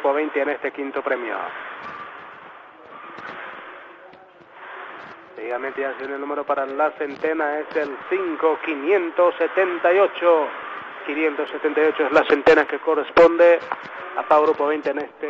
Grupo 20 en este quinto premio. Seguidamente ya se une el número para la centena, es el 5.578. 578 es la centena que corresponde a Pau Grupo 20 en este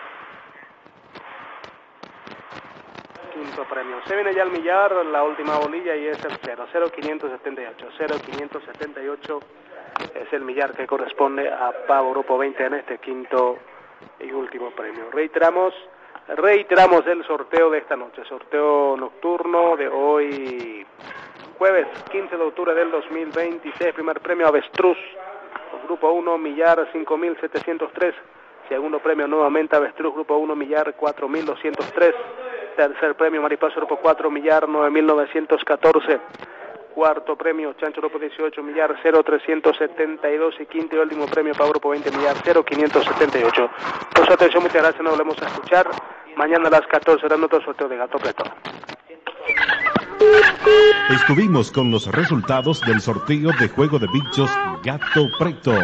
quinto premio. Se viene ya el millar, la última bolilla, y es el 0.578. 0.578 es el millar que corresponde a Pau Grupo 20 en este quinto y último premio. Reiteramos el sorteo de esta noche, sorteo nocturno de hoy, jueves 15 de octubre del 2026, primer premio Avestruz, Grupo 1, millar 5.703, segundo premio nuevamente Avestruz, Grupo 1, millar 4.203, tercer premio Mariposa, Grupo 4, millar 9.914, cuarto premio Chancho, Grupo 18, millar 0.372, y quinto y último premio Pau Grupo 20, millar 0.578. Por su atención, muchas gracias, nos volvemos a escuchar mañana a las 14 será otro sorteo de Gato Preto. Estuvimos con los resultados del sorteo de juego de bichos Gato Preto.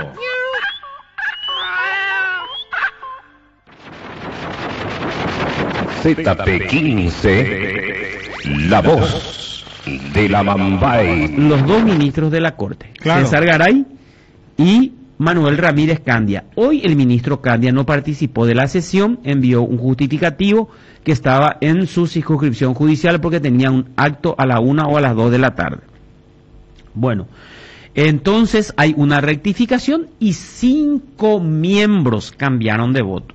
ZP15, la voz de la Mambay. Los dos ministros de la Corte, Claro. César Garay y Manuel Ramírez Candia. Hoy el ministro Candia no participó de la sesión, envió un justificativo que estaba en su circunscripción judicial porque tenía un acto a la 1 o a las 2 de la tarde. Bueno, entonces hay una rectificación y 5 miembros cambiaron de voto.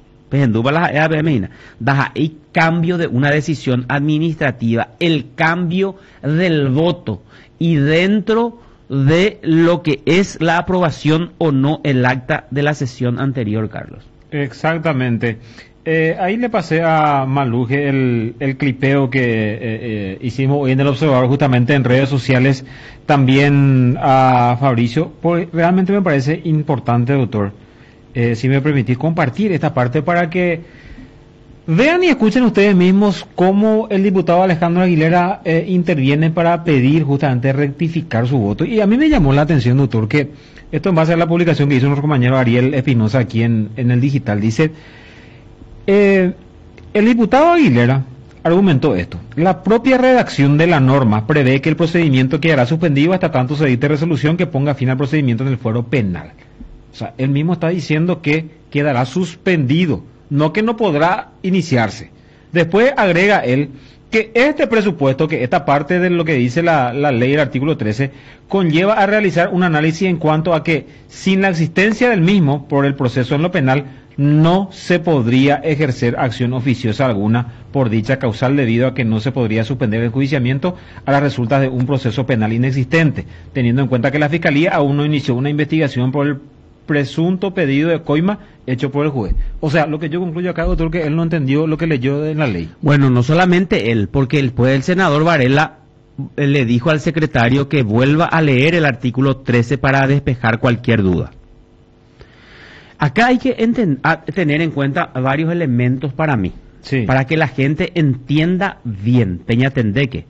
Hay cambio de una decisión administrativa, el cambio del voto y dentro de lo que es la aprobación o no el acta de la sesión anterior, Carlos. Exactamente. Ahí le pasé a Maluje el clipeo que hicimos hoy en El Observador, justamente en redes sociales, también a Fabricio, porque realmente me parece importante, doctor, si me permitís compartir esta parte para que vean y escuchen ustedes mismos cómo el diputado Alejandro Aguilera interviene para pedir justamente rectificar su voto. Y a mí me llamó la atención, doctor, que esto en base a la publicación que hizo nuestro compañero Ariel Espinosa aquí en el digital, dice, el diputado Aguilera argumentó esto: la propia redacción de la norma prevé que el procedimiento quedará suspendido hasta tanto se dicte resolución que ponga fin al procedimiento en el fuero penal. O sea, él mismo está diciendo que quedará suspendido, no que no podrá iniciarse. Después agrega él que este presupuesto, que esta parte de lo que dice la ley, el artículo 13, conlleva a realizar un análisis en cuanto a que sin la existencia del mismo por el proceso en lo penal no se podría ejercer acción oficiosa alguna por dicha causal, debido a que no se podría suspender el enjuiciamiento a las resultas de un proceso penal inexistente, teniendo en cuenta que la Fiscalía aún no inició una investigación por el presunto pedido de coima hecho por el juez. O sea, lo que yo concluyo acá, doctor, que él no entendió lo que leyó en la ley. Bueno, no solamente él, porque el senador Varela le dijo al secretario que vuelva a leer el artículo 13 para despejar cualquier duda. Acá hay que tener en cuenta varios elementos para mí, Sí. para que la gente entienda bien. Peñatendeque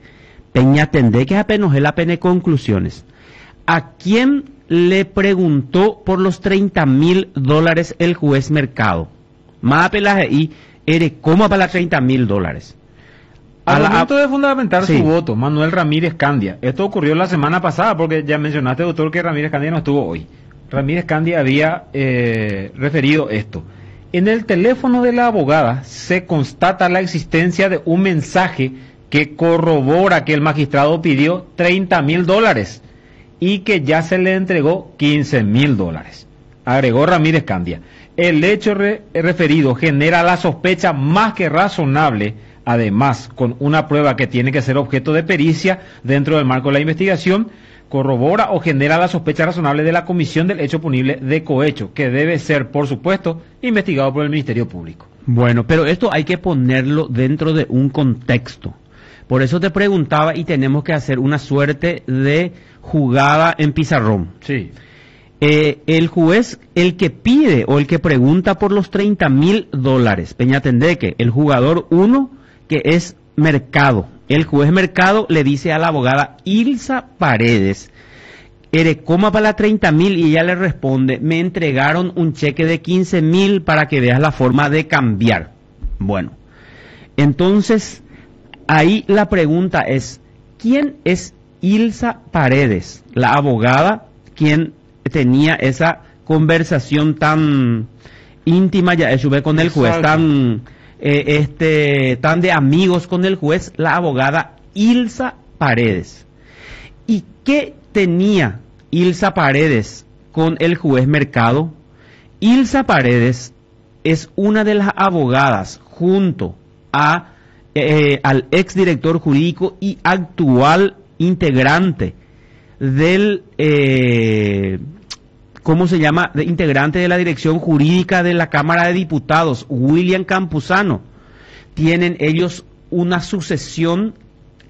apenas la pene conclusiones. ¿A quién le preguntó por los $30,000 el juez Mercado? Más pelaje y ¿cómo para $30,000? Al momento de fundamentar sí. su voto, Manuel Ramírez Candia. Esto ocurrió la semana pasada, porque ya mencionaste, doctor, que Ramírez Candia no estuvo hoy. Ramírez Candia había referido esto. En el teléfono de la abogada se constata la existencia de un mensaje que corrobora que el magistrado pidió $30,000 y que ya se le entregó $15,000. Agregó Ramírez Candia. El hecho referido genera la sospecha más que razonable, además, con una prueba que tiene que ser objeto de pericia dentro del marco de la investigación, corrobora o genera la sospecha razonable de la comisión del hecho punible de cohecho, que debe ser, por supuesto, investigado por el Ministerio Público. Bueno, pero esto hay que ponerlo dentro de un contexto. Por eso te preguntaba, y tenemos que hacer una suerte de jugada en pizarrón. Sí. El juez, el que pide o el que pregunta por los $30,000, Peñatendeque, el jugador 1, que es Mercado. El juez Mercado le dice a la abogada Ilsa Paredes, Erecoma para la 30.000 y ella le responde, me entregaron un cheque de 15.000 para que veas la forma de cambiar. Bueno, entonces ahí la pregunta es, ¿quién es Ilsa Paredes, la abogada, quien tenía esa conversación tan íntima ya con el juez, tan de amigos con el juez, la abogada Ilsa Paredes? ¿Y qué tenía Ilsa Paredes con el juez Mercado? Ilsa Paredes es una de las abogadas junto al exdirector jurídico y actual integrante del ¿cómo se llama? Integrante de la dirección jurídica de la Cámara de Diputados, William Campuzano. Tienen ellos una sucesión